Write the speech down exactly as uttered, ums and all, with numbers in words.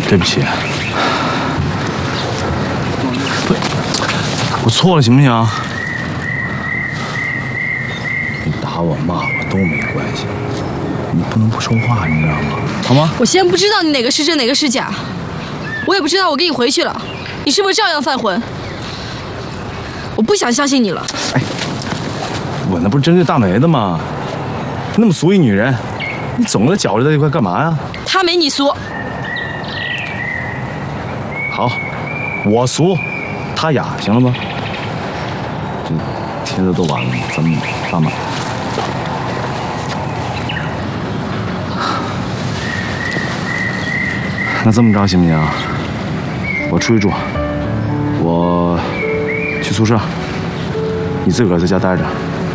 对不起。不，我错了，行不行？你打我骂我都没关系，你不能不说话，你知道吗？好吗？ 我先不知道你哪个是真哪个是假，我也不知道我跟你回去了，你是不是照样犯浑？我不想相信你了。 哎，我那不是针对大梅的吗？那么俗一女人，你总跟她搅和在一块干嘛呀？ 她没你俗。 好，我俗，她雅，行了吗？这帖子都完了，咱们办吧。那这么着行不行？我出去住，我去宿舍，你自个儿在家待着。